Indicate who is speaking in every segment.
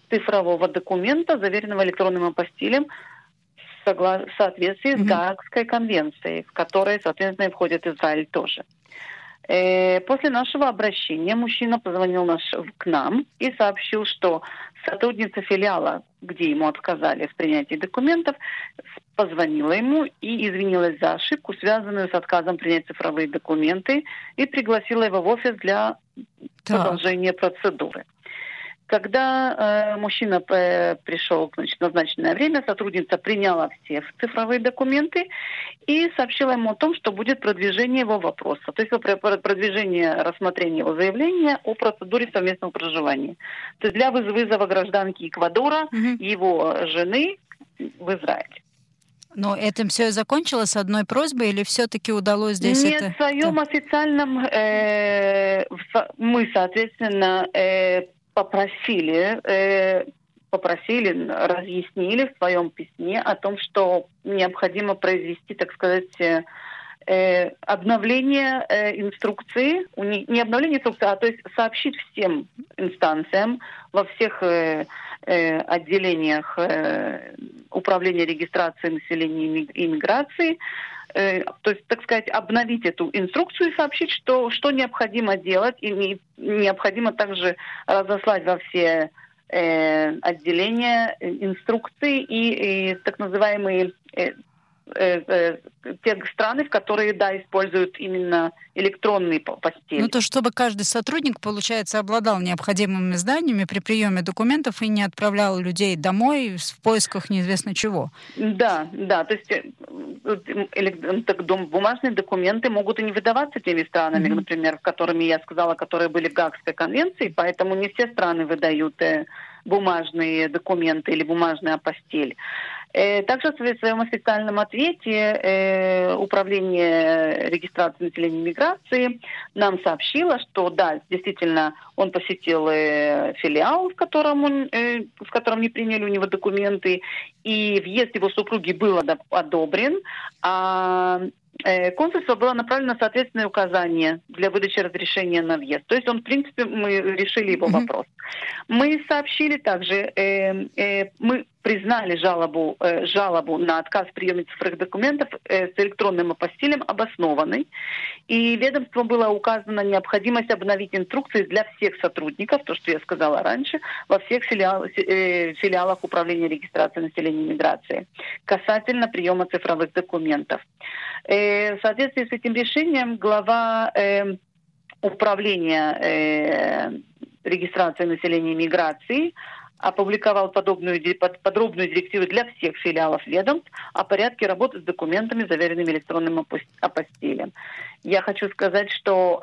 Speaker 1: цифрового документа, заверенного электронным апостилем, в соответствии с Гаагской конвенцией, в которой, соответственно, и входит Израиль тоже. После нашего обращения мужчина позвонил к нам и сообщил, что сотрудница филиала, где ему отказали в принятии документов, позвонила ему и извинилась за ошибку, связанную с отказом принять цифровые документы, и пригласила его в офис для продолжения процедуры. Когда мужчина пришел в назначенное время, сотрудница приняла все цифровые документы и сообщила ему о том, что будет продвижение его вопроса. То есть продвижение рассмотрения его заявления о процедуре совместного проживания. То есть для вызова гражданки Эквадора, его жены в Израиль.
Speaker 2: Но этим все и закончилось одной просьбой, или все-таки удалось здесь
Speaker 1: Нет, в своем официальном мы, соответственно, попросили, разъяснили в своем письме о том, что необходимо произвести, так сказать, обновление инструкции, не обновление инструкции, а то есть сообщить всем инстанциям во всех отделениях управления регистрацией населения и иммиграции, то есть, так сказать, обновить эту инструкцию и сообщить, что необходимо делать, и необходимо также разослать во все отделения инструкции и так называемые те страны, в которые, используют именно электронные постели.
Speaker 2: То, чтобы каждый сотрудник, получается, обладал необходимыми знаниями при приеме документов и не отправлял людей домой в поисках неизвестно чего.
Speaker 1: Да, то есть бумажные документы могут и не выдаваться теми странами, например, которыми я сказала, которые были в Гаагской конвенции, поэтому не все страны выдают бумажные документы или бумажный апостиль. Также в своем официальном ответе Управление регистрации населения и миграции нам сообщило, что да, действительно, он посетил филиал, в котором не приняли у него документы, и въезд его супруги был одобрен, а консульство было направлено соответственное указание для выдачи разрешения на въезд. То есть он, в принципе, мы решили его вопрос. Мы сообщили также, мы признали жалобу на отказ в приеме цифровых документов с электронным апостилем обоснованной. И ведомству была указана необходимость обновить инструкции для всех сотрудников, то, что я сказала раньше, во всех филиалах Управления регистрации населения и миграции касательно приема цифровых документов. В соответствии с этим решением глава Управления регистрации населения и миграции опубликовал подробную директиву для всех филиалов ведомств о порядке работы с документами, заверенными электронным апостилем. Я хочу сказать, что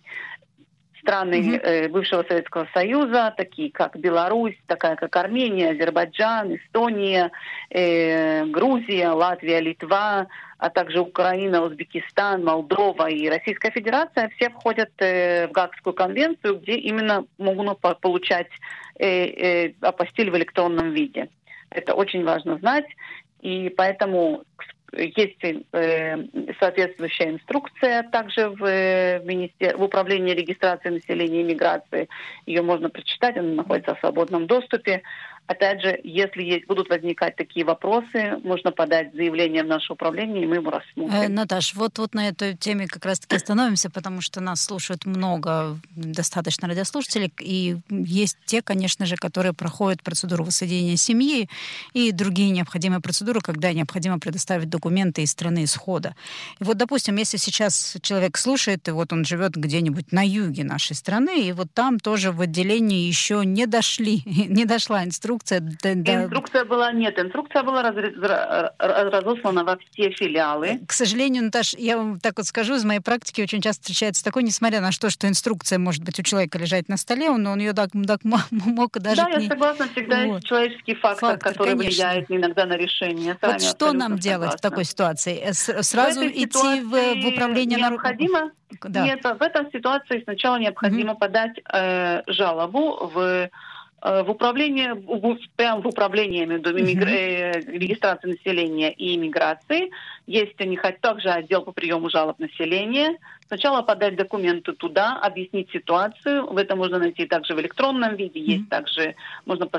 Speaker 1: страны бывшего Советского Союза, такие как Беларусь, такая как Армения, Азербайджан, Эстония, Грузия, Латвия, Литва, а также Украина, Узбекистан, Молдова и Российская Федерация, все входят в Гаагскую конвенцию, где именно могут получать апостиль в электронном виде. Это очень важно знать, и поэтому есть соответствующая инструкция также в Управлении регистрации населения и миграции. Ее можно прочитать, она находится в свободном доступе. Опять же, если будут возникать такие вопросы, можно подать заявление в наше управление, и мы его рассмотрим.
Speaker 2: Наташ, вот на этой теме как раз-таки остановимся, потому что нас слушают достаточно радиослушателей, и есть те, конечно же, которые проходят процедуру воссоединения семьи и другие необходимые процедуры, когда необходимо предоставить документы из страны исхода. И вот, допустим, если сейчас человек слушает, и вот он живет где-нибудь на юге нашей страны, и вот там тоже в отделении еще не дошла инструкция.
Speaker 1: Инструкция была разослана во все филиалы.
Speaker 2: К сожалению, Наташ, я вам так вот скажу, из моей практики очень часто встречается такое, несмотря на то, что инструкция может быть у человека лежать на столе, но он ее так мог даже...
Speaker 1: Да, я согласна, всегда есть человеческий фактор, который влияет иногда на решение.
Speaker 2: Вот что нам делать в такой ситуации? Сразу идти в управление...
Speaker 1: Необходимо? Нет, в этой ситуации сначала необходимо подать жалобу в управление регистрации населения и иммиграции. Есть у них также отдел по приему жалоб населения. Сначала подать документы туда, объяснить ситуацию. В этом можно найти также в электронном виде. Есть также, можно